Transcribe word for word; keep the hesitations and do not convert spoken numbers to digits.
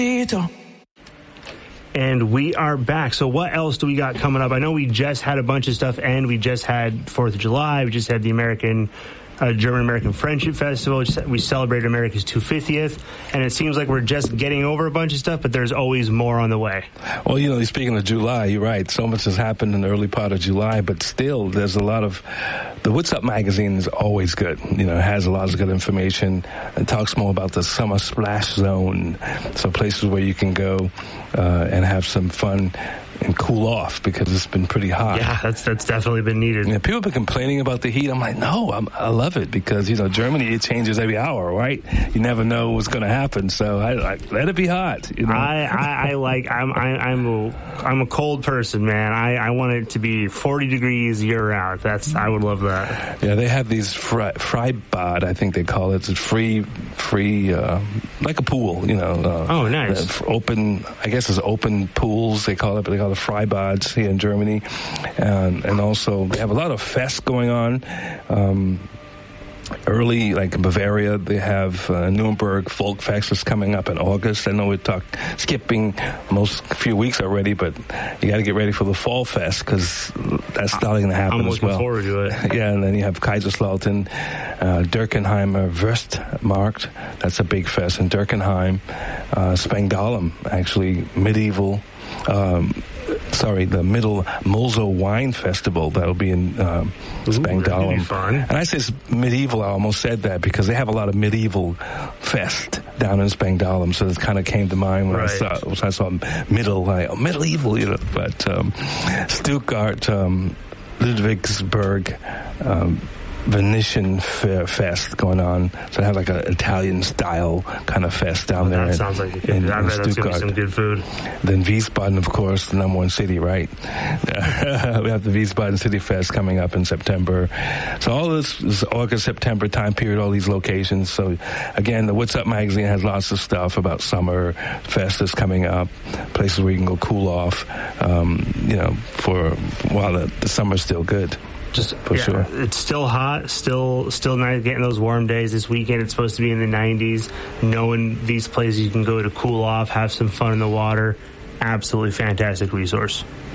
And we are back. So what else do we got coming up? I know we just had a bunch of stuff, and we just had fourth of July. We just had the American, uh, German-American Friendship Festival. We celebrated America's two hundred fiftieth, and it seems like we're just getting over a bunch of stuff, but there's always more on the way. Well, you know, speaking of July, you're right. So much has happened in the early part of July, but still, there's a lot of... The What's Up magazine is always good. You know, it has a lot of good information. It talks more about the summer splash zone, so places where you can go uh, and have some fun and cool off because it's been pretty hot. Yeah, that's that's definitely been needed. Yeah, people have been complaining about the heat. I'm like, no, I'm, I love it because, you know, Germany, it changes every hour, right? You never know what's going to happen, so I, I let it be hot. You know? I, I, I like, I'm I, I'm a, I'm a cold person, man. I, I want it to be forty degrees year round. That's I would love that. Yeah, they have these fry, Freibad, I think they call it. It's free, free, uh, like a pool, you know. Uh, oh, nice. Open, I guess it's open pools, they call it, but they call it the Freibads here in Germany, and, and also they have a lot of fests going on. Um, early, like in Bavaria, they have uh, Nuremberg Folk Fest is coming up in August. I know we're talk, skipping most few weeks already, but you got to get ready for the Fall Fest because that's starting to happen I'm as well. I'm looking forward to it. Yeah, and then you have Kaiserslautern, uh, Durkheimmer Wurstmarkt. That's a big fest in Durkheim. Uh, Spangdahlem, actually, medieval. Um, sorry, the Middle Mulzo Wine Festival. That'll be in um, Spangdahlem. And I say medieval, I almost said that because they have a lot of medieval fest down in Spangdahlem, so it kind of came to mind when, right. I, saw, when I saw middle, like, oh, medieval, you know. But um, Stuttgart, um, Ludwigsburg, um, Venetian Fest going on. So they have like an Italian-style kind of fest down oh, there. That in, sounds like a good in, I in bet that's Stuttgart. Gonna be some good food. Then Wiesbaden, of course, the number one city, right? We have the Wiesbaden City Fest coming up in September. So all this is August, September time period, all these locations. So again, the What's Up magazine has lots of stuff about summer fest that's coming up, places where you can go cool off, um, you know, for while the, the summer's still good. Just for yeah, sure. It's still hot, still still nice getting those warm days. This weekend it's supposed to be in the nineties. Knowing these places you can go to cool off, have some fun in the water, absolutely fantastic resource.